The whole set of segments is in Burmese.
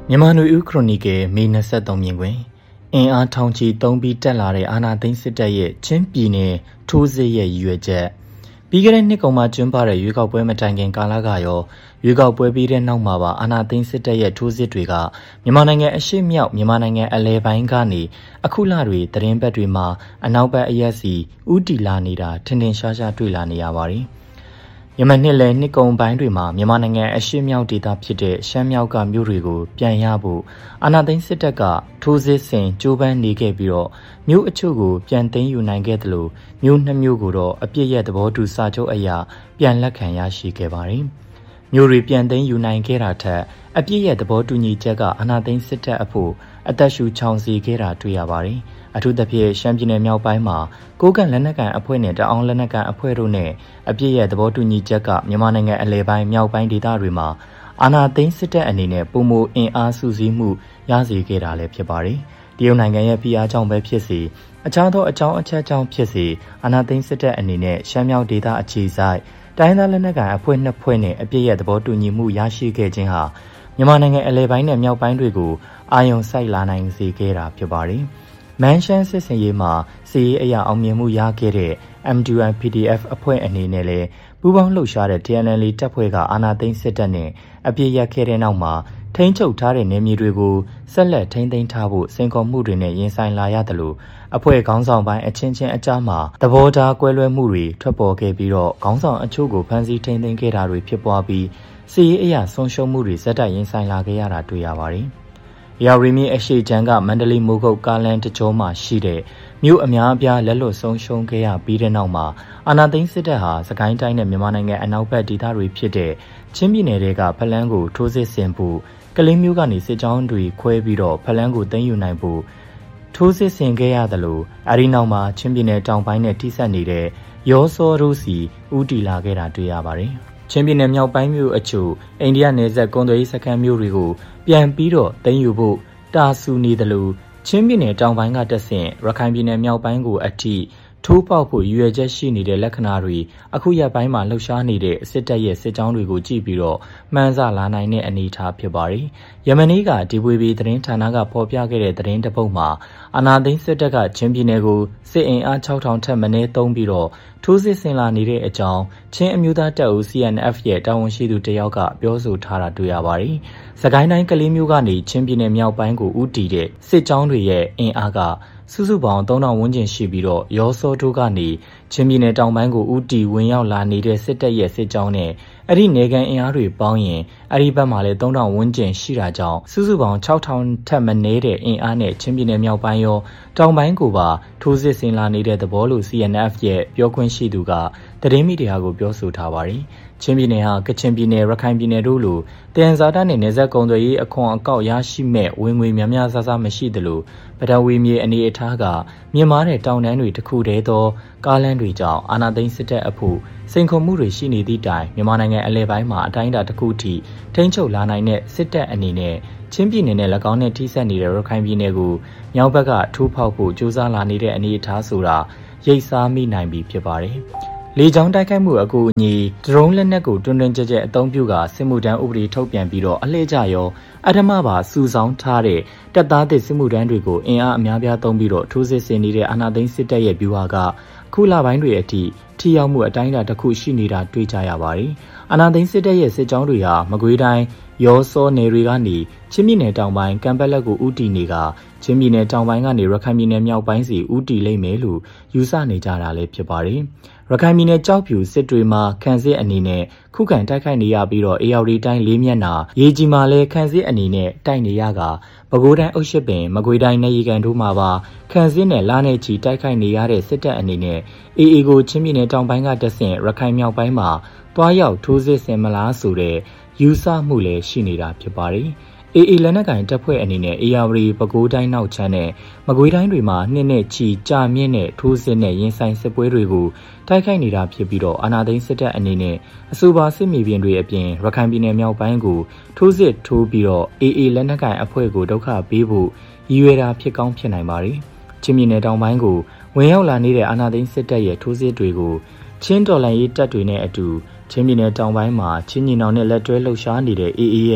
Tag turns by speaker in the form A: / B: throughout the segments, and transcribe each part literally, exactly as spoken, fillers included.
A: မြန်မာနွေဦးခရိုနီကယ်မေ၂၃မြင်ကွင်အင်အားထောင်ချီသုံးပြီးတက်လာတဲ့အာဏာသိမ်းစစ်တပ်ရဲ့ချင်းပြည်နယ်ထိုးစစ်ရဲ့ရည်ရွယ်ချက်ပြီးခဲ့တဲ့နှစ်ကုန်မှာကျင်းပတဲ့ရွေးကောက်ပွဲမတိုင်ခင်ကာလကရောရွေးကောက်ပွဲပြီးတဲ့နောက်မှာပါအာဏာသိမ်းစစ်တပ်ရဲ့ထိုးစစ်တွေကမြန်မာနိုင်ငံအရှေ့မြောက်မြန်မာနိုင်ငံအလဲပိုင်းကနေအခုလတွေသတင်းပတ်တွေမှာအနောက်ဘက်အရက်စီဥတီလာနေတာထင်ထင်ရှားရှားတွေ့လာနေရပါတယ်ယမန်နှစ်လယ်နှစ်ကုန်ပိုင်းတွေမှာမြန်မာနိုင်ငံအရှေ့မြောက်ဒေသဖြစ်တဲ့ရှမ်းမြောက်ကမြို့တွေကိုပြန်ရဖို့အာဏာသိမ်းစစ်တပ်ကထိုးစစ်ဆင်ကြိုးပမ်းနေခဲ့ပြီးတော့မြို့အချို့ကိုပြန်သိမ်းယူနိုင်ခဲ့တယ်လို့မြို့နှစ်မြို့ကိုတော့အပြစ်ရဲ့သဘောတူစာချုပ်အရာပြန်လက်ခံရရှိခဲ့ပါတယ်။မြို့တွေပြန်သိမ်းယူနိုင်ခဲ့တာထက်အပြစ်ရဲ့သဘောတူညီချက်ကအာဏာသိမ်းစစ်တပ်အဖို့အသက်ရှူချောင်စီခဲ့တာတွေ့ရပါတယ်။အထူးသဖြင့်ရှမ်းပြည်နယ်မြောက်ပိုင်းမှာကိုးကန့်လက်နက်ကန်အဖွဲ့နဲ့တအောင်းလက်နက်ကန်အဖွဲ့တို့နဲ့အပြစ်ရဲ့သဘောတူညီချက်ကမြန်မာနိုင်ငံအလဲပိုင်းမြောက်ပိုင်းဒေသတွေမှာအာဏာသိမ်းစစ်တပ်အနေနဲ့ပုံမအင်အားစုစည်းမှုရစေခဲ့တာလည်းဖြစ်ပါတယ်။တရုတ်နိုင်ငံရဲ့ဖိအားကြောင့်ပဲဖြစ်စေအခြားသောအကြောင်းအချက်ကြောင့်ဖြစ်စေအာဏာသိမ်းစစ်တပ်အနေနဲ့ရှမ်းမြောက်ဒေသအခြေစိုက်တိုင်းသားလက်နက်ကန်အဖွဲ့နှစ်ဖွဲ့နဲ့အပြစ်ရဲ့သဘောတူညီမှုရရှိခဲ့ခြင်းဟာမြန်မာနိုင်ငံအလဲပိုင်းနဲ့မြောက်ပိုင်းတွေကိုအာရုံစိုက်လာနိုင်စေခဲ့တာဖြစ်ပါတယ်။မန်ရှန်စစ်စင်ရေးမှာစီရေးအရာအောင်မြင်မှုရခဲ့တဲ့ M two I P D F အဖွဲ့အနေနဲ့လည်းပူးပေါင်းလှုပ်ရှားတဲ့ T N L A တပ်ဖွဲ့ကအာဏာသိမ်းစစ်တပ်နဲ့အပြစ်ရခဲ့တဲ့နောက်မှာထိန်းချုပ်ထားတဲ့နယ်မြေတွေကိုဆက်လက်ထိန်းသိမ်းထားဖို့စင်ခေါ်မှုတွေနဲ့ရင်ဆိုင်လာရတယ်လို့အဖွဲ့ခေါင်းဆောင်ပိုင်းအချင်းချင်းအကြားမှာသဘောထားကွဲလွဲမှုတွေထွက်ပေါ်ခဲ့ပြီးတော့ခေါင်းဆောင်အချို့ကိုဖမ်းဆီးထိန်းသိမ်းခဲ့တာတွေဖြစ်ပွားပြီးစီရေးအရာဆုံးရှုံးမှုတွေဇက်တိုက်ရင်ဆိုင်လာခဲ့ရတာတွေ့ရပါတယ်။ရာရီမီအရှိချမ်းကမန္တလေးမိုးကုတ်ကားလန်တကြောမှာရှိတဲ့မြို့အများအပြားလက်လွတ်ဆုံးရှုံးခဲ့ရပြီးတဲ့နောက်မှာအာဏာသိမ်းစစ်တပ်ဟာစကိုင်းတိုင်းနဲ့မြန်မာနိုင်ငံအနောက်ဘက်ဒေသတွေဖြစ်တဲ့ချင်းပြည်နယ်တွေကဖလန်းကိုထိုးစစ်ဆင်ဖို့ကလေးမျိုးကနေစစ်ကြောင်းတွေခွဲပြီးတော့ဖလန်းကိုသိမ်းယူနိုင်ဖို့ထိုးစစ်ဆင်ခဲ့ရတယ်လို့အဲဒီနောက်မှာချင်းပြည်နယ်တောင်ပိုင်းနဲ့ထိစပ်နေတဲ့ရောစောရိုးစီဦးတီလာခဲ့တာတွေ့ရပါတယ်။ချင်းပြည်နယ်မြောက်ပိုင်းမြို့အချို့အိန္ဒိယနယ်စပ်ကွန်သွေးစခန်းမြို့တွေကိုပြန်ပြီးတော့သိမ်းယူဖို့တာဆူနေတယ်လို့ချင်းပြည်နယ်တောင်ပိုင်းကတက်ဆင့်ရခိုင်ပြည်နယ်မြောက်ပိုင်းကိုအထိထိုးပေါက်ဖို့ရည်ရွယ်ချက်ရှိနေတဲ့လက္ခဏာတွေအခုရက်ပိုင်းမှာလှုပ်ရှားနေတဲ့စစ်တပ်ရဲ့စစ်ကြောင်းတွေကိုကြည့်ပြီးတော့မှန်းဆလာနိုင်တဲ့အနေအထားဖြစ်ပါတယ်။ယမနီကဒီဝေဘီသတင်းဌာနကဖော်ပြခဲ့တဲ့သတင်းတစ်ပုဒ်မှာအာဏာသိမ်းစစ်တပ်ကချင်းပြည်နယ်ကိုစစ်အင်အားခြောက်ထောင်ထက်မနည်းသုံးပြီးတော့ထိုးစစ်ဆင်လာနေတဲ့အကြောင်းချင်းအမျိုးသားတပ်ဦး C N F ရဲ့တာဝန်ရှိသူတယောက်ကပြောဆိုထားတာတွေ့ရပါတယ်။စကိုင်းတိုင်းကလေးမျိုးကနေချင်းပြည်နယ်မြောက်ပိုင်းကိုဦးတည်တဲ့စစ်ကြောင်းတွေရဲ့အင်အားကစုစုပေါင်းသုံးထောင်ဝန်းကျင်ရှိပြီးတော့ရောစောတိုးကနေချင်းပြည်နယ်တောင်ပိုင်းကိုဦးတီဝင်ရောက်လာနေတဲ့စစ်တပ်ရဲ့စစ်ကြောင်းနဲ့အဲ့ဒီနေကန်အင်အားတွေပေါင်းရင်အဲ့ဒီဘက်မှာလည်းသုံးထောင်ဝန်းကျင်ရှိတာကြောင့်စုစုပေါင်းခြောက်ထောင်ထက်မနည်းတဲ့အင်အားနဲ့ချင်းပြည်နယ်မြောက်ပိုင်းရောတောင်ပိုင်းကိုပါထိုးစစ်ဆင်လာနေတဲ့သဘောလို့ C N F ရဲ့ပြောခွင့်ရှိသူကသတင်းမီဒီယာကိုပြောဆိုထားပါတယ်။ချင်းပြည်နယ်ဟာကချင်ပြည်နယ်ရခိုင်ပြည်နယ်တို့လိုတန်ဇာတာနဲ့နေဆက်ကုံသွေးအခွန်အကောက်ရရှိမဲ့ဝင်ငွေများများဆဆမရှိသလိုပထဝီမြေအနေအထားကမြင့်မားတဲ့တောင်တန်းတွေတစ်ခုတည်းသောကားလမ်းတွေကြောင့်အာဏာသိမ်းစစ်တပ်အဖို့စိန်ခေါ်မှုတွေရှိနေသည့်တိုင်မြန်မာနိုင်ငံအလဲပိုင်းမှာအတိုင်းအတာတစ်ခုထိထိန်းချုပ်လာနိုင်တဲ့စစ်တပ်အနေနဲ့ချင်းပြည်နယ်နဲ့၎င်းနဲ့ထိစပ်နေတဲ့ရခိုင်ပြည်နယ်ကိုမြောက်ဘက်ကထိုးဖောက်ဖို့ကြိုးစားလာနေတဲ့အနေအထားဆိုတာရိပ်စားမိနိုင်ပြီဖြစ်ပါတယ်။လေကြောင်းတိုက်ခိုက်မှုအကူအညီဒရုန်းလက်နက်ကိုတွင်တွင်ကြဲကြဲအသုံးပြုကစစ်မှုထမ်းဥပဒေထုတ်ပြန်ပြီးတော့အလှည့်ကျရောအထမပါစုဆောင်းထားတဲ့တပ်သားသစ်စစ်မှုထမ်းတွေကိုအင်အားအများပြားသုံးပြီးတော့ထိုးစစ်ဆင်နေတဲ့အာဏာသိမ်းစစ်တပ်ရဲ့ဗျူဟာကခုလပိုင်းတွေအထိထိရောက်မှုအတိုင်းအတာတစ်ခုရှိနေတာတွေ့ကြရပါတယ်။အာဏာသိမ်းစစ်တပ်ရဲ့စစ်ကြောင်းတွေဟာမကွေးတိုင်းရောစောနယ်တွေကနေချင်းပြည်နယ်တောင်ပိုင်းကံပက်လက်ကိုဦးတည်နေကချင်းပြည်နယ်တောင်ပိုင်းကနေရခိုင်ပြည်နယ်မြောက်ပိုင်းစီဦးတည်လိမ့်မယ်လို့ယူဆနေကြတာလည်းဖြစ်ပါတယ်။ရခိုင်ပြည်နယ်ကြောက်ဖြူစစ်တွေမှာခန့်စစ်အနေနဲ့ခုခံတိုက်ခိုက်နေရပြီးတော့အေရဝတီတိုင်းလေးမျက်နှာရေကြီးမှာလည်းခန့်စစ်အနေနဲ့တိုက်နေရကပဲခူးတိုင်းအုပ်ရှစ်ပင်မကွေးတိုင်းနေရီကန်တို့မှာပါခန့်စစ်နဲ့လာနေချီတိုက်ခိုက်နေရတဲ့စစ်တပ်အနေနဲ့အေအေကိုချင်းပြည်နယ်တောင်ပိုင်းကတဆင့်ရခိုင်မြောက်ပိုင်းမှာတွားရောက်ထိုးစစ်ဆင်မလားဆိုတဲ့ယူဆမှုလည်းရှိနေတာဖြစ်ပါတယ်။အေအေလက်နက်ကင်တပ်ဖွဲ့အနေနဲ့အေရဝတီပဲခူးတိုင်းနောက်ချမ်းနဲ့မကွေးတိုင်းတွေမှာနှစ်နဲ့ချီကြာမြင့်တဲ့ထိုးစစ်နဲ့ရင်ဆိုင်စစ်ပွဲတွေကိုတိုက်ခိုက်နေတာဖြစ်ပြီးတော့အာဏာသိမ်းစစ်တပ်အနေနဲ့အဆိုပါစစ်မြေပြင်တွေအပြင်ရခိုင်ပြည်နယ်မြောက်ပိုင်းကိုထိုးစစ်ထိုးပြီးတော့အေအေလက်နက်ကင်အဖွဲ့ကိုဒုက္ခပေးဖို့ရည်ရွယ်တာဖြစ်ကောင်းဖြစ်နိုင်ပါတယ်။ချင်းပြည်နယ်တောင်ပိုင်းကိုဝင်ရောက်လာနေတဲ့အာဏာသိမ်းစစ်တပ်ရဲ့ထိုးစစ်တွေကိုချင်းတော်လှန်ရေးတပ်တွေနဲ့အတူချင်းပြည်နယ်တောင်ပိုင်းမှာချင်းညီနောင်နဲ့လက်တွဲလှုပ်ရှားနေတဲ့ အေအေ ရဲ့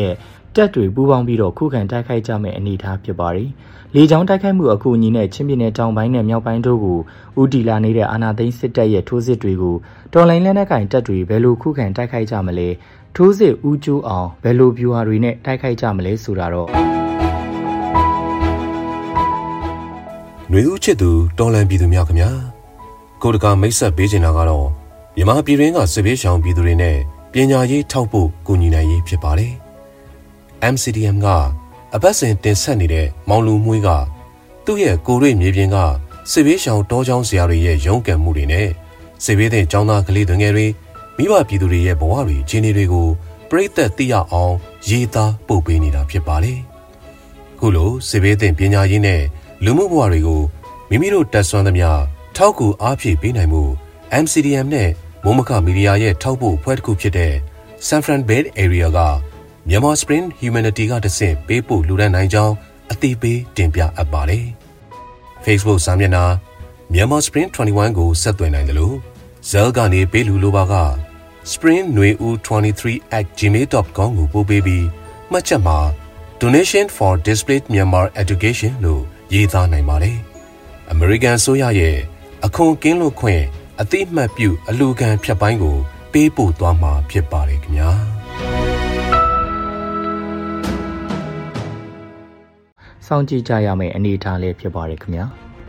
A: တက်တွေပူးပေါင်းပြီးတော့ခုခံတိုက်ခိုက်ကြမယ့်အနေအထားဖြစ်ပါတယ်။လေကြောင်းတိုက်ခိုက်မှုအကူအညီနဲ့ချင်းပြည်နယ်တောင်ပိုင်းနဲ့မြောက်ပိုင်းတို့ကိုဦးတီလာနေတဲ့အာဏာသိမ်းစစ်တပ်ရဲ့ထိုးစစ်တွေကိုတော်လိုင်းလက်နက်ကင်တပ်တွေဘယ်လိုခုခံတိုက်ခိုက်ကြမလဲထိုးစစ်ဦးကျိုးအောင်ဘယ်လိုဗျူဟာတွေနဲ့တိုက်ခိုက်ကြမလဲဆိုတာတော့
B: ຫນွေဦးချစ်သူတော်လန်ပြည်သူများခင်ဗျာကိုတကာမိတ်ဆက်ပေးချင်တာကတော့မြန်မာပြည်တွင်းကစစ်ဘေးရှောင်ပြည်သူတွေနဲ့ပညာရေးထောက်ဖို့ကူညီနိုင်ရေးဖြစ်ပါတယ်။ M C D M ကအပတ်စဉ်တင်ဆက်နေတဲ့မောင်လူမွှေးကသူ့ရဲ့ကိုရွေမြေပြင်ကစစ်ဘေးရှောင်တောချောင်းဆရာတွေရဲ့ရုန်းကန်မှုတွေနဲ့စစ်ဘေးသင့်ကျောင်းသားကလေးတွေငယ်တွေမိဘပြည်သူတွေရဲ့ဘဝတွေခြေနေတွေကိုပြိသက်သိရအောင်ရေးသားပို့ပေးနေတာဖြစ်ပါတယ်။ခုလိုစစ်ဘေးသင့်ပညာရေးနဲ့လူမှုဘဝတွေကိုမိမိတို့တက်ဆွမ်းသမျှထောက်ကူအားဖြည့်ပေးနိုင်မှု M C D M နဲ့မုံမခမီဒီယာရဲ့ထောက်ပို့အဖွဲ့တစ်ခုဖြစ်တဲ့ San Fran Bay Area ကMyanmar Spring Humanity ကတဆင့်ပေးပို့လူဒန်းနိုင်ကြောင်းအသိပေးတင်ပြအပ်ပါတယ်။ Facebook စာမျက်နှာ Myanmar Spring ၂၁ကိုဆက်သွယ်နိုင်တယ်လို့ Zell ကနေပေးလူလိုပါက spring nui u twenty-three at gmail dot com ကိုပို့ပေးပြီးမှတ်ချက်မှာ Donation for Displaced Myanmar Education လို့ရေးသားနိုင်ပါတယ်။ American ဆိုရရဲ့အခွန်ကင်းလွတ်ခွင့်အတိအမှတ်ပြုအလူခံဖြတ်ပိုင်းကိုပေးပို့သွားမှာဖြစ်ပါတယ်ခင်ဗျာ
A: စောင့်ကြည့်ကြရမယ့်အနေအထားလေးဖြစ်ပါတယ်ခင်ဗျာ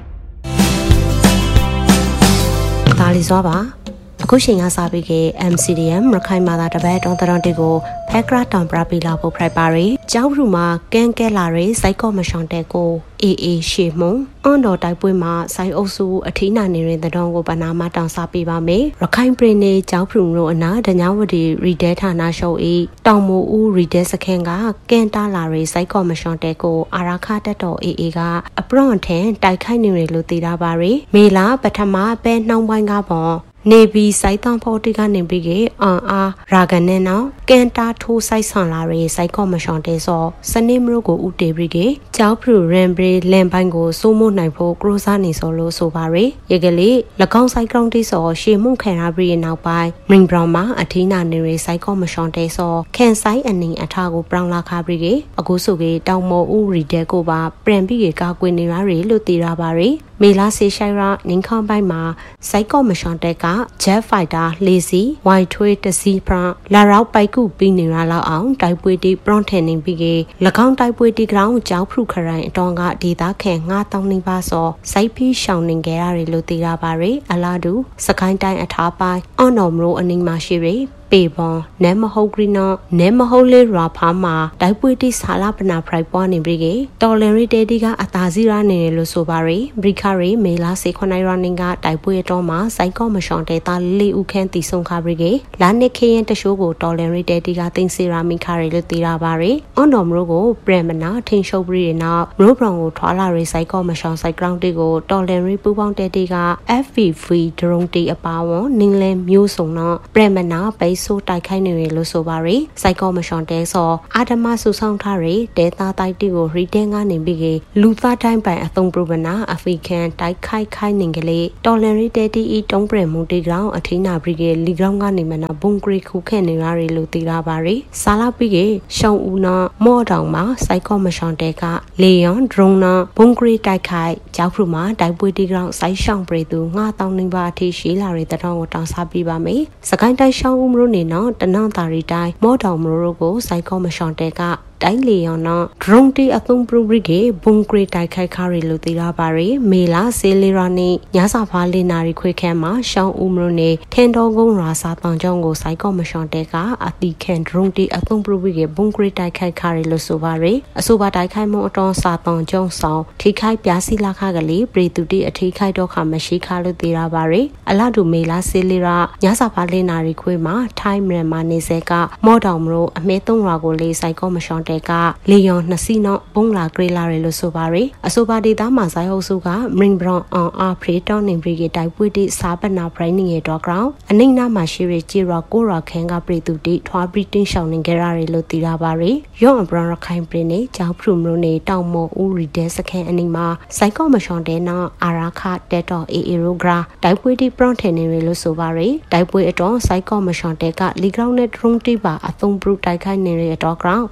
C: ဒါလီစွာပါအခုချိန်ကစားပြီးက M C D M ရခိုင်မာသာတပတ်တောင်းတတော်တွေကိုဖက်ကရာတောင်ပရာပီလာဖို့ဖိုက်ပါရီကျောင်းရူမှာကန်းကဲလာရီစိုက်ကော့မရှောင်းတဲ့ကိုအေအေရှေမုံအွန်တော်တိုက်ပွဲမှာစိုက်အုပ်စုအထီးနာနေတဲ့တဲ့တော်ကိုပနာမတောင်စားပေးပါမယ်ရခိုင်ပြည်နယ်ကျောင်းဖရုံတို့အနာဒညာဝတီရီဒဲဌာနရှုပ်အေတောင်မိုဦးရီဒဲစခန်းကကန်းတာလာရီစိုက်ကော့မရှောင်းတဲ့ကိုအာရခတက်တော်အေအေကအပရွန်ထန်တိုက်ခိုက်နေတယ်လို့သိတာပါရီမေလာပထမပဲနှောင်းပိုင်းကပေါ့နေပြီးစိုက်တောင်ဖို့တိကနေပြီးကအန်အားရာဂန်နဲ့နော်ကန်တာထိုးစိုက်ဆန်လာရေးစိုက်ကော့မရှောင်းတဲစောစနေမလို့ကိုဥတေပြီးကကျောက်ဖရူရန်ဘရီလန်ပိုင်းကိုစိုးမိုးနိုင်ဖို့ကရိုစာနေစောလို့ဆိုပါရယ်ရေကလေး၎င်းစိုက်ကောင်တိစောရှေမှုခံရပြီးနောက်ပိုင်းမင်းဘရောင်မှာအထီးနာနေရေးစိုက်ကော့မရှောင်းတဲစောကန်ဆိုင်အနင်းအထာကိုပြောင်းလာခါပြီးကအခုဆိုကေတောင်မော်ဥရီတဲကိုပါပြန်ပြီးကကာကွယ်နေရရလို့တည်ရပါရယ်မေလာစီရှိုင်ရာနင်းခေါင်းပိုင်းမှာစိုက်ကော့မရှောင်းတဲကJet Fighter လေးစီဝိုင်ထွေးတစီဖရန်လာရောက်ပိုက်ကူပြီးနေရလောက်အောင်တိုက်ပွဲတိပရွန်ထန်နေပြီးက၎င်းတိုက်ပွဲတိကရောင်းကြောက်ဖရုခရိုင်အတော်ကဒေသခံငါးတောင်းနေပါစောစိုက်ပြီးရှောင်းနေကြရတယ်လို့သိရပါရယ်အလားတူစကိုင်းတိုင်းအထားပိုင်းအော်နော်မရိုအနီးမှာရှိရယ်ပေပွန်နဲမဟုတ်ဂရီနောနဲမဟုတ်လေရာဖာမှာတိုက်ပွဲတိဆာလာပနာဖရိုက်ပွားနေပြီကတော်လန်ရီတဲတီကအသာစီရနေတယ်လို့ဆိုပါရယ်ဘရီခါရီမေလာစေခွန်နိုင်ရနင်းကတိုက်ပွဲတော်မှာစိုက်ကော့မရှောင်းတဲတာလေးဦးခန်းတီဆုံခါဘရီကလာနစ်ခေရင်တရှိုးကိုတော်လန်ရီတဲတီကတင်စီရာမီခါရီလို့သိရပါရယ်အွန်တော်မရိုကိုပရမနာထင်းရှုပ်ပြီးတဲ့နောက်မရိုဘရောင်ကိုထွာလာရီစိုက်ကော့မရှောင်းစိုက်ဂရောင်းတီကိုတော်လန်ရီပူပေါင်းတဲတီက F V V ဒရုန်းတီအပါဝန်နင်းလဲမျိုးစုံတော့ပရမနာပိတ်ဆိုးတိုက်ခိုက်နေရလို့ဆိုပါရယ်စိုက်ကော့မရှောင်းတဲစောအာဓမဆူဆောင်ထားရယ်ဒေတာတိုက်တီကိုရီတင်းကနေပြီးကလူသားတိုင်းပိုင်အသုံးပြုပနာအဖရိကန်တိုက်ခိုက်ခိုက်နေကလေးတော်လန်ရီတဲတီအီတုံးပရမူတီဂရောင်းအထီးနာပြီးကလီဂရောင်းကနေမနာဘုံဂရီခုခဲနေရရလို့သိရပါရယ်ဆာလာပြီးကရှောင်းဦးနာမော့တောင်မှာစိုက်ကော့မရှောင်းတဲကလေယွန်ဒရုန်းနာဘုံဂရီတိုက်ခိုက်ကြောက်ဖရူမှာတိုက်ပွဲတီဂရောင်းစိုက်ရှောင်းပရိသူငါတောင်းနေပါအထီးရှိလာတဲ့တောင်းကိုတောင်းစားပြီးပါမယ်စကိုင်းတိုင်းရှောင်းဦးမလို့နေနော်တနန်တာရီတိုင်းမော့တောင်မရိုကိုစိုက်ကော့မရှောင်းတဲကတိုင်းလေယောနော်ဒရုန်းတီအသုံးပြုပြီးကဘုံဂရီတိုက်ခိုက်ခါရီလို့သိရပါရယ်မေလာဆေလီရာနီညစာဖားလီနာရီခွေခန်းမှာရှောင်းဦးမလို့နေထန်တော်ကုန်းရာစာတောင်ကျောင်းကိုစိုက်ကော့မရှောင်းတဲကအတိခန်ဒရုန်းတီအသုံးပြုပြီးကဘုံဂရီတိုက်ခိုက်ခါရီလို့ဆိုပါရယ်အဆိုပါတိုက်ခိုက်မှုအတော်စာတောင်ကျောင်းဆောင်ထိခိုက်ပြားစီလာခါကလေးပရိတူတီအထိခိုက်တော့ခါမရှိခါလို့သိရပါရယ်အလားတူမေလာဆေလီရာညစာဖားလီနာရီခွေမှာထိုင်းမြန်မာနေဆဲကမော့တောင်မလို့အမဲသုံးရာကိုလေးစိုက်ကော့မရှောင်းတဲကလေယွန်နှစ်စီးနောက်ဘုံလာဂရေလာရလို့ဆိုပါရယ်အဆိုပါဒေတာမှာဇိုင်းဟုတ်စုကမင်းဘရောင်အောင်အာဖရီတောင်းနေပြီးကတိုက်ပွဲတိစာပနာပရိုင်းနေရတော့ကောင်အနိမ့်နာမှာရှိရချီရောကိုရာခန်းကပရိတူတိထွားပြီးတင်းရှောင်းနေကြရလို့သိရပါရယ်ရော့အဘရန်ရခိုင်ပြည်နေကြောက်ဖရုမလို့နေတောင်မော်ဦးရီဒဲစခန်းအနိမ့်မှာစိုက်ကော့မရှောင်းတဲ့နောက်အာရာခတက်တော်အေအေရိုဂရာတိုက်ပွဲတိပရွန်ထန်နေရလို့ဆိုပါရယ်တိုက်ပွဲအတော်စိုက်ကော့မရှောင်းတဲ့ကလီဂရောင်းနဲ့ဒရုန်းတိပါအသုံးပြုတိုက်ခိုက်နေရတော့ကောင်အနိမ့်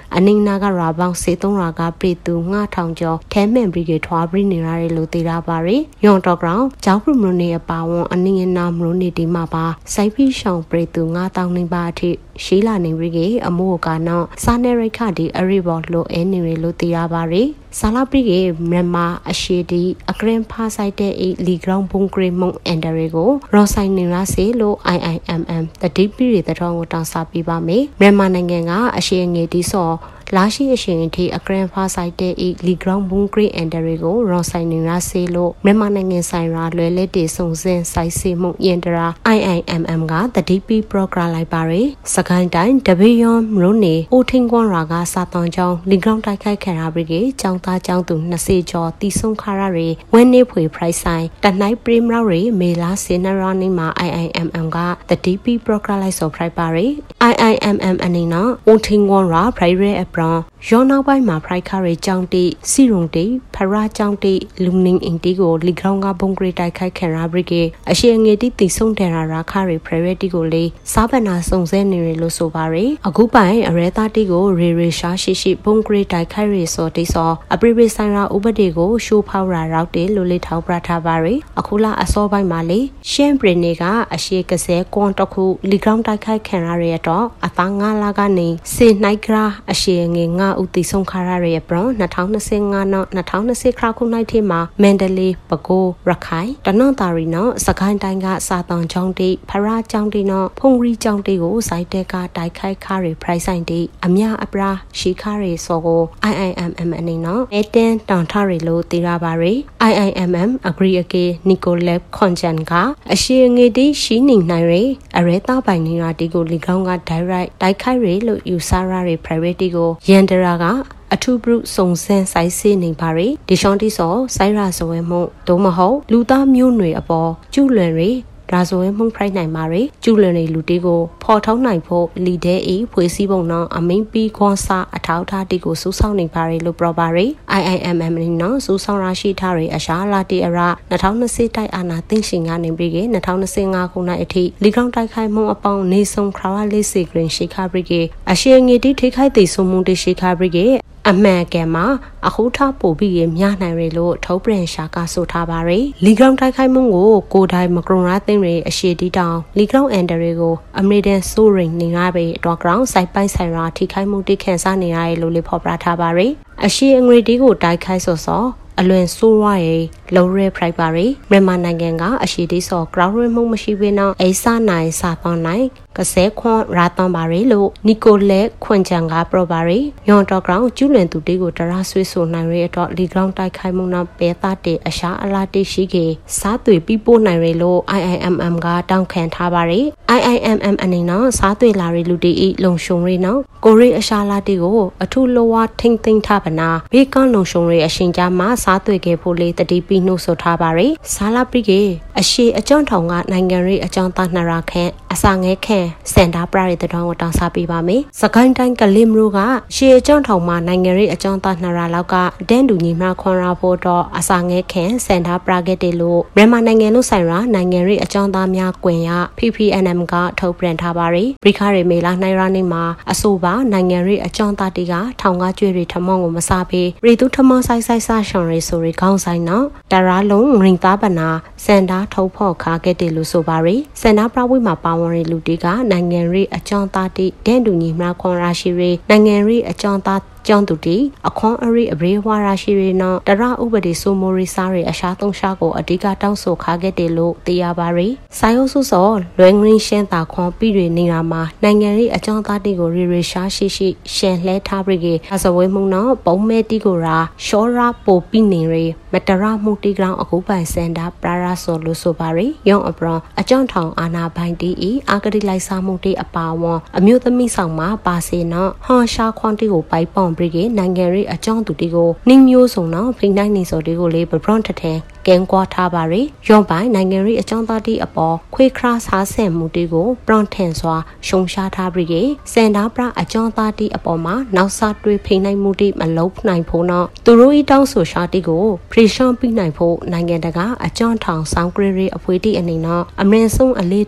C: နာကရာပေါင်းစေသုံးရာကပြည်သူငှထောင်ကျော်ထဲမင်ဘရီဂေထွားပြီးနေရတဲ့လူသေးတာပါရီယွန်တော့ကောင်ကျောက်ပမနေအပါဝန်အနည်းငနာမလို့နေဒီမှာပါစိုက်ပြီးရှောင်ပြည်သူငှတောင်းနေပါအထိရှိလာနေပြီကအမိုးကတော့စာနေရိခဒီအရီဘော်လိုအဲနေရလို့သေးတာပါရီဆာလာပရီကေမြန်မာအရှိတီအကရင်ဖာဆိုင်တဲ့လီဂရောင်းဘုံကရီမုံအန်ဒရီကိုရောဆိုင်နေရစေလို့ I I M M တတိပရီတဲ့တော်ကိုတောင်းစားပေးပါမယ်မြန်မာနိုင်ငံကအရှိငယ်တီဆောလာရှိအရှင်အထိအကရင်ဖာဆိုင်တဲ့လီဂရောင်းဘုံကရီအန်ဒရီကိုရောဆိုင်နေရစေလို့မြန်မာနိုင်ငံဆိုင်ရာလွယ်လက်တည်စုံစင်းစိုက်စီမှုယင်တရာ I I M M ကတတိပီပရိုဂရမ်လိုက်ပါရယ်စကိုင်းတိုင်းတပီယွန်မရုံနေအိုထင်းကွန်ရာကစာတန်ကျောင်းလီဂရောင်းတိုက်ခိုက်ခံရပြီးကေကျောင်းသားကျောင်းသူနှစ်ကျော်တီဆုံခါရရီဝင်းနေဖွေပရိုက်ဆိုင်တနိုက်ပရီမရောက်ရီမေလာစင်နရာနီမှာ I I M M ကတတိပီပရိုဂရမ်လိုက်ဆိုဖရိုက်ပါရယ် I I M M အနေနဲ့အိုထင်းကွန်ရာဖရိုက်ရဲအပရန်ရောနောက်ပိုင်းမှာဖရိုက်ခါရီကျောင်းတီစီရုံတီဖရာကျောင်းတီလူနင်းအင်တီကိုလီဂရောင်းကဘုံဂရီတိုက်ခိုက်ခံရပြီးကေအရှိငယ်တီတီဆုံတဲ့ရာခါရီဖရိုက်တီကိုလေစားပနာစုံစဲနေရလို့ဆိုပါရယ်အခုပိုင်အရဲသားတီကိုရေရေရှာရှိရှိဘုံဂရီတိုက်ခိုက်ရီဆိုတိစောအပရိပိဆိုင်ရာဥပဒေကိုရှိုးဖောက်ရာရောက်တယ်လို့လေထောက်ပြထားပါရယ်အခုလာအစောပိုင်းမှာလေရှင်းပရီနေကအရှိကစဲကွန်တခုလီဂရောင်းတိုက်ခိုက်ခံရရတော့အသားငါလာကနေစေနိုင်ကရာအရှိငယ်ငါဥတီဆုံခါရရပရန်၂၀၂၅နောက်၂၀၂၀ခရခုနိုင်ထဲမှာမန္တလေးပဲခူးရခိုင်တနင်္သာရီနော်စကိုင်းတိုင်းကစာတောင်ကျောင်းတီဖရာကျောင်းတီနော်ဖုန်ရီကျောင်းတီကိုစိုက်တဲ့ကတိုက်ခိုက်ခါရပရိုက်ဆိုင်တီအမြအပရာရှိခါရစောကို I I M M အနေနော်အဲတန်တောင်ထရီလို့တည်ရပါရယ် I I M M agree အကေနီကိုလက်ခွန်ချန်ကအရှိငေတီရှိနေနိုင်ရယ်အရဲသားပိုင်နေရာတီကိုလီကောင်းက direct တိုက်ခိုက်ရလို့ယူဆရရ private ကိုရန်ဒရာကအထူးပြုစုံစမ်းစိုက်စေနေပါရီဒီရှောင်းတီစောစိုက်ရစဝဲမှုဒုမဟုတ်လူသားမျိုးနွယ်အပေါ်ကျူလွန်ရီဒါဆိုရင်မှုန်ဖရိုက်နိုင်ပါရီကျူလွန်ရီလူတီကိုဖော်ထုတ်နိုင်ဖို့လီဒဲအေဖွေးစည်းပုံနော်အမင်းပီခွန်စာအထောက်ထားတီကိုစူးဆောင်းနေပါရီလို့ပြောပါရီ I I M M နော်စူးဆောင်းရရှိထားရီအရှာလာတီအရာ၂၀၂၀တိုက်အာနာသိရှင်ကနေပြီးက၂၀၂၅ခုနှစ်အထိလီကောင်တိုက်ခိုက်မှုအပေါင်းနေဆုံးခရဝလေးစီဂရင်ရှိခါပြီးကအရှိငေတီထိခိုက်သိဆုံမှုတရှိခါပြီးကအမှန်ကဲမှာအခုထပို့ပြီးရမြနိုင်ရလို့ထုတ်ပြန်ရှာကဆိုထားပါရယ်လီဂရောင်းတိုက်ခိုက်မှုကိုကိုတိုင်မကရုံရာသိန်းရအရှိတီတောင်လီဂရောင်းအန်ဒရီကိုအမေရိကန်ဆိုရင်နေရပေတော့ဂရောင်းစိုက်ပိုက်ဆိုင်ရာထိခိုက်မှုတိခန့်စားနေရလို့လေဖော်ပြထားပါရယ်အရှိအငွေတီကိုတိုက်ခိုက်ဆိုစောအလွန်ဆိုးရွားရဲ့လောရဲဖရိုက်ပါရီမြန်မာနိုင်ငံကအရှိတီစော ground ရမှုမရှိဘဲနောက်အိဆာနိုင်စာပေါင်းနိုင်ကစဲခွန်ရာတန်ပါရီလို့နီကိုလက်ခွန်ချန်ကပရပါရီယွန်တော့ ground ကျူးလွန်သူတွေကိုတရာဆွေးဆိုနိုင်ရတော့လီ ground တိုက်ခိုက်မှုနောက်ပဲသားတဲ့အရှာအလားတိရှိကေစားသွေပြီးပို့နိုင်ရလို့ I I M M ကတောင်းခံထားပါရီ I I M M အနေနဲ့စားသွေလာရီလူတီဤလုံရှုံရီနောက်ကိုရီအရှာလာတီကိုအထူးလောဝထိမ့်သိမ့်ထားပါနာဘေကန်းလုံရှုံရီအရှင်ကြားမှာစားသွေခဲ့ဖို့လေတတိပိနှုတ်ဆိုထားပါရီဆာလာပရီကေအရှိအကြောင်းထောင်ကနိုင်ငံရေးအကြောင်းသားနှစ်ရာခန့်အစာငဲခန့်စင်တာပရိသတ်တော်ကိုတောင်းစားပေးပါမယ်။စကိုင်းတိုင်းကလင်မရိုကရှေအကြောင်းထောင်မှာနိုင်ငံရေးအကြောင်းသားနှစ်ရာလောက်ကဒန်တူညီမခွန်ရာဖို့တော့အစာငဲခန့်စင်တာပရာဂက်တေလို့မြန်မာနိုင်ငံလို့ဆိုင်ရာနိုင်ငံရေးအကြောင်းသားများကွင်ရ P P N M ကထုတ်ပြန်ထားပါရီ။ဘရိခရီမေလာနိုင်ရာနေမှာအဆိုပါနိုင်ငံရေးအကြောင်းသားတီကထောင်ကကျွေရီထမောင်းကိုမစားပေးပြည်သူထမောင်းဆိုင်ဆိုင်ဆာရှောင်းရီဆိုရီခေါင်းဆိုင်နော်တရာလုံးရင်သားပနာစင်တာထုတ်ဖို့ခါခဲ့တယ်လို့ဆိုပါရီစင်တာပရဝိမှာပါဝင်လူတီကနိုင်ငံရေးအကြောင်းသားတီဒန်တူညီမခွန်ရာရှိရီနိုင်ငံရေးအကြောင်းသားကျောင်းသူတီအခွန်အရိအဘရေဝါရာရှိရီနော်တရဥပဒေဆိုမိုရီစားရီအရှာသုံးရှာကိုအဓိကတောင်းဆိုခါခဲ့တယ်လို့သိရပါရီဆိုင်အုပ်စုစောလွယ်ငရင်းရှင်းတာခွန်ပြီးတွေနေတာမှာနိုင်ငံရေးအကြောင်းသားတီကိုရီရီရှာရှိရှိရှန်လှဲထားပြီးကအစဝဲမှုနော်ပုံမဲတီကိုရာရှောရာပိုပြီးနေရီမတရမှုတီကောင်အခုပိုင်စန်တာပရာရာဆိုလို့ဆိုပါရီယောင်အပရန်အကြောင်းထောင်အာနာဘိုင်တီဤအာဂတိလိုက်စားမှုတီအပါဝွန်အမျိုးသမီးဆောင်မှာပါစေနော်ဟွန်ရှာခွန်တီကိုပိုက်ပေါင်ပြီးကနိုင်ငံရေးအကြောင်းသူတီကိုနှင်းမျိုးစုံနော်ဖိနိုင်နေစော်တီကိုလေဘရွန်ထထန်ကဲကွာထားပါရီရောပိုင်နိုင်ငံရေးအကြောင်းသားတီအပေါ်ခွေခရာစားဆန်မှုတီကိုပရွန်ထန်စွာရှုံရှားထားပြီးကစန်တာပရအကြောင်းသားတီအပေါ်မှာနောက်စားတွေးဖိနိုင်မှုတီမလုံးနိုင်ဖို့နော်သူတို့ဤတောင်းဆိုရှာတီကိုဖရီရှောင်းပြီးနိုင်ဖို့နိုင်ငံတကာအကြောင်းထောင်ဆောင်ကရီရီအဖွေးတီအနေနဲ့အမရင်ဆုံးအလေးထား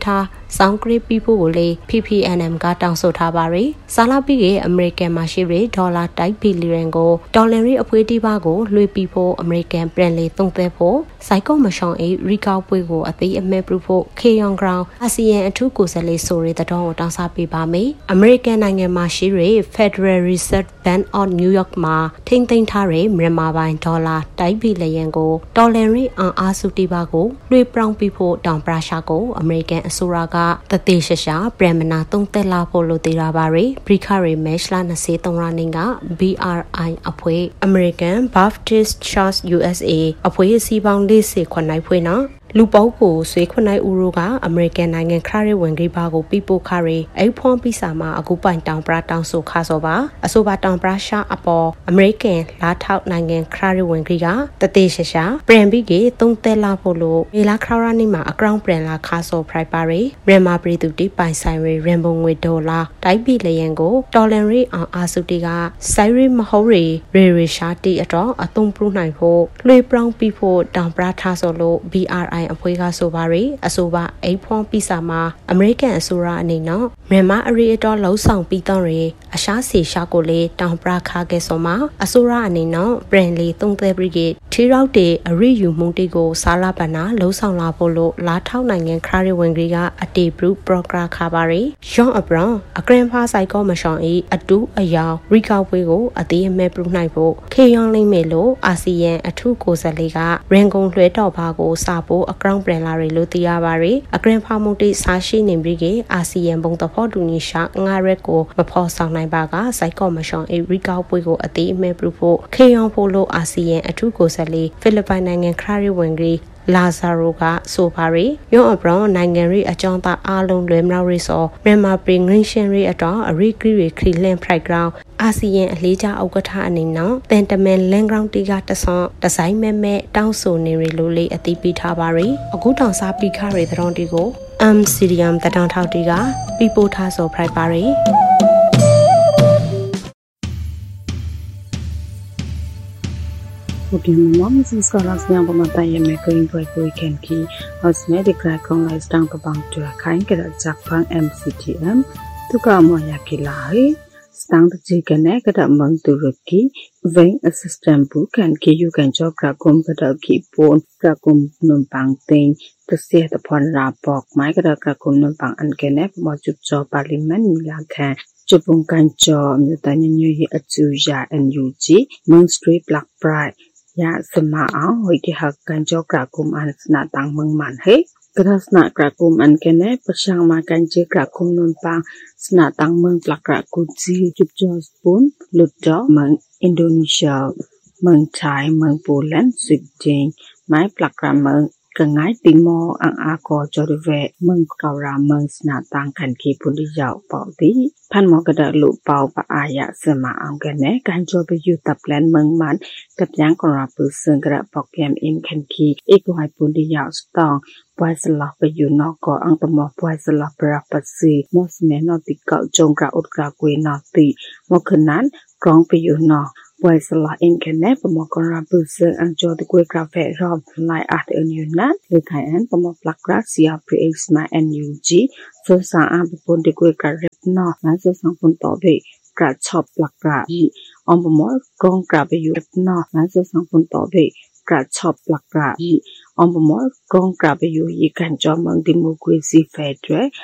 C: စောင်းကရစ်ပီဖို့ကိုလေ P P N M ကတောင်းဆိုထားပါရီစာလာပြီးရဲ့အမေရိကန်မှာရှိတဲ့ဒေါ်လာတိုက်ဘီလီယံကိုဒေါ်လရီအဖွေးတီးပါကိုလွှဲပြီးဖို့အမေရိကန်ပြန်လေသုံးသက်ဖို့စိုက်ကောမရှောင်းအေးရီကောက်ပွဲကိုအသေးအမဲ့ပြုဖို့ခေယွန်ဂရောင်းအာဆီယံအထူးကိုယ်စားလှယ်ဆိုရတဲ့တောင်းကိုတောင်းစားပေးပါမယ်အမေရိကန်နိုင်ငံမှာရှိတဲ့ Federal Reserve Bank of New York မှာထိမ့်သိမ်းထားတဲ့မြန်မာပိုင်းဒေါ်လာတိုက်ဘီလီယံကိုဒေါ်လရီအန်အားစုတီးပါကိုလွှဲပြောင်းပြီးဖို့တောင်းပရာရှာကိုအမေရိကန်အစိုးရကတသေးရှာရှာပြန်မနာသုံးသက်လာဖို့လိုသေးတာပါရီဘရီခရီမဲရှလာနှစ်သုံးရနင်းက B R I အဖွဲ့ American Baptist Church U S A အဖွဲ့အစည်းပေါင်း၄၀ခွန်နိုင်ဖွဲ့နော်လူပေါက်ကိုဆွေခွန်နိုင်ဦးရိုကအမေရိကန်နိုင်ငံခရရဝင်ကြီးပါကိုပြပို့ခရီအိဖွန်ပီစာမှာအခုပိုင်တောင်ပရာတောင်ဆိုခါစောပါအဆိုပါတောင်ပရာရှာအပေါ်အမေရိကန်လာထောက်နိုင်ငံခရရဝင်ကြီးကတသေးရှာရှာပြန်ပြီးကသုံးသက်လာဖို့လို့မေလာခရရနီမှာအကောင့်ပြန်လာခါစောဖရိုက်ပါရီမြန်မာပြည်သူတိပိုင်ဆိုင်ရီရင်ပုံငွေဒေါ်လာတိုက်ပြီးလျင်ကိုဒေါ်လန်ရီအောင်အာစုတီကဆိုင်ရီမဟုတ်ရီရေရီရှာတီအတော့အသုံးပြုနိုင်ဖို့လွှဲပြောင်းပြီးဖို့တောင်ပရာထားစောလို့ B R Iအဖွဲကဆိုပါရီအဆိုပါအိဖွန်ပီစာမှာအမေရိကန်အစိုးရအနေနဲ့မြန်မာအရေးအတော်လှုံ့ဆော်ပြီးတော့ရအရှားစီရှာကိုလေတောင်ပရာခါကဲဆိုမှာအစိုးရအနေနဲ့ဘရန်လီသုံးသက်ဘရီဂိတ်ထီရောက်တဲ့အရိယူမှုတေကိုစာလာပနာလှုံ့ဆော်လာဖို့လို့လာထောက်နိုင်ငံခရရဝင်ကြီးကအတေဘရုပရိုဂရာခါပါရီရှောင်းအဘရန်အကရင်ဖာဆိုင်ကောမရှောင်းဤအတူအယောင်ရီကောက်ပွဲကိုအသေးအမဲ့ပြုနိုင်ဖို့ခေယောင်းလိမ့်မယ်လို့အာဆီယံအထူးကိုယ်စားလှယ်ကရင်ကုန်လွှဲတော်ပါကိုစဖို့အကောင့်ပြန်လာရီလို့သိရပါရီအကရင်ဖာမှုတိစာရှိနေပြီးကအာဆီယံဘုံတဖို့တူညီရှာငါရက်ကိုမဖော်ဆောင်နိုင်ပါကစိုက်ကောမရှောင်းအေရီကောက်ပွဲကိုအသေးအမဲ့ပြုဖို့ခေယောင်းဖို့လို့အာဆီယံအထူးကိုယ်စားလှယ်ဖိလစ်ပိုင်နိုင်ငံခရရီဝင်ကြီးလာဇာရိုကဆိုပါရီယောအဘရောနိုင်ငံရီအကြောင်းသားအားလုံးလွယ်မြောက်ရီစောမြန်မာပြည်ငင်းရှင်ရီအတော်အရိကရီခရီလန်ဖရိုက်ဂရောင်းအာဆီယံအလေးကြဥက္ကဋ္ဌအနေနဲ့တန်တမန်လန်ဂရောင်းတီကတဆွန်ဒီဇိုင်းမဲမဲတောင်းဆိုနေရီလိုလေးအသိပေးထားပါရီအခုတောင်စားပြီးခရီတဲ့တော်တီကို M C D M တတောင်ထောက်တီကပြပို့ထားဆိုဖရိုက်ပါရီ
D: Oke, memang sekolah yang pemataian making buat weekend ki, harusnya dikirakan lagi sedang kebang dua kain kita jakpang M C T M, tu kamu yakinlah, sedang terjadinya kita menturuki, wing assistant bukan ki juga job rakum kita ki pun rakum numpang ting, tersiah tepuan rapok, mai kita rakum numpang angkene pemaju job parlimen milakan. Jepungkan job nyatanya nyui acuya N U G, Mengstreet Black Pride. Ya semaau hoi hakan jo krakum an senatang mengman he kerasna krakum an kene pesang makan je krakum numpang senatang meng plak krakum ji jup jos pun ludo meng Indonesia meng Thai meng Poland sujing mai plak kram meng kengai Timor ang ako jorve meng kaura meng senatang kan ki pun di jau pau ti pan mo kada lu pau pa aya semaau kene kan jo be yu tap len meng manกับยังกราปืนซึ่งกระบอกแกมอินคันคีอีกหายปุ่นที่ยาวสตองปล่อยสลับไปอยู่นอกก่ออังตมอปล่อยสลับปรับปัสซีมอสเมนอติเก่าจงกระอุดกระกุยนอติมอคืนนั้นกรองไปอยู่นอกปล่อยสลับอินคันแนปมอกราปืนซึ่งอังโจติกุยกระเฟรอบลายอาร์ตเอ็นยูนั้นหรือไทยอันปมอปลักรักเสียพรีเอ็กซ์มาเอ็นยูจีส่วนสางอาปุ่นที่กุยกระเร็บนอกนั้นส่วนสางปุ่นต่อไปกระชอบปลักระยีอมปมอกรองกระไปอยู่นอกนั้นส่วนสางปุ่นต่อไปกระชอบปลักระยีอมปมอกรองกระไปอยู่ยีกันจอมเมืองดิโมคราซีเฟดเร